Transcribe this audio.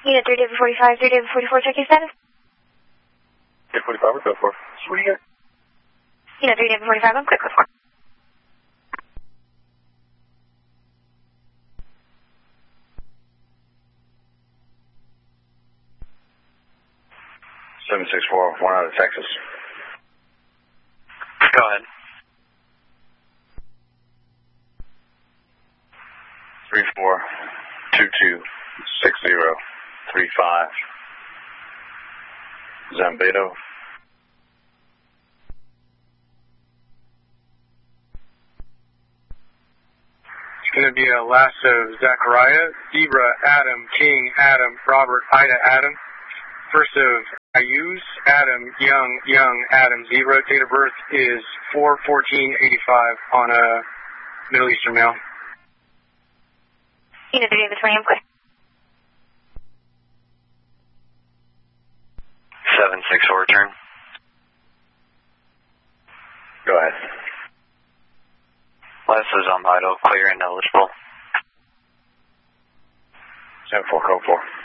Unit 3 David 45, 3 David 44, check your status. David 45, what's up for? What do you got? Unit 3 David 45, I'm quick with 4. Seven 6-4, 1 out of Texas. Go ahead. 34226035 Zambado. It's going to be a Lasso, Zachariah, Zebra, Adam, King, Adam, Robert, Ida, Adam. First of Ayuz, Adam, Young, Adam, Zebra. Date of birth is 4/14/85 on a Middle Eastern male. Unit 3 David 20, I'm quick. 764 return. Go ahead. Lasso's on Vital, clear and eligible. 74 code 4.